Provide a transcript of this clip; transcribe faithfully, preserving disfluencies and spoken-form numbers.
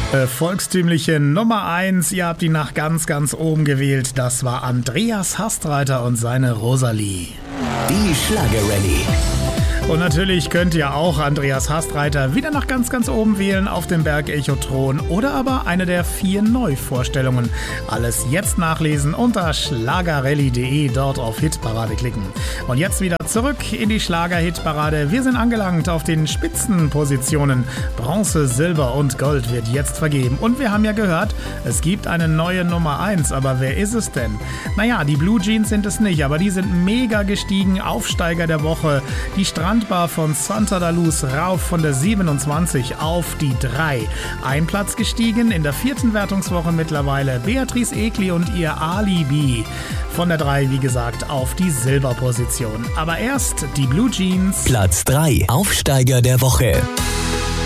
Äh, volkstümliche Nummer eins, ihr habt ihn nach ganz, ganz oben gewählt. Das war Andreas Hastreiter und seine Rosalie. Die Schlagerrallye. Und natürlich könnt ihr auch Andreas Hastreiter wieder nach ganz, ganz oben wählen auf dem Berg Echotron oder aber eine der vier Neuvorstellungen. Alles jetzt nachlesen unter schlagerrallye punkt de, dort auf Hitparade klicken. Und jetzt wieder zurück in die Schlager-Hitparade. Wir sind angelangt auf den Spitzenpositionen. Bronze, Silber und Gold wird jetzt vergeben. Und wir haben ja gehört, es gibt eine neue Nummer eins. Aber wer ist es denn? Naja, die Blue Jeans sind es nicht, aber die sind mega gestiegen. Aufsteiger der Woche. Die Strandbar von Santa da Luz rauf von der siebenundzwanzig auf die drei. Ein Platz gestiegen in der vierten Wertungswoche mittlerweile. Beatrice Egli und ihr Alibi. Von der drei, wie gesagt, auf die Silberposition. Aber erst die Blue Jeans. Platz drei. Aufsteiger der Woche.